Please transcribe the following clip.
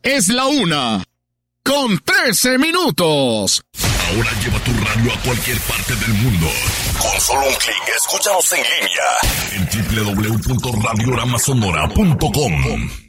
Es la 1:13. Ahora lleva tu radio a cualquier parte del mundo. Con solo un clic, escúchanos en línea en www.radiogramasonora.com.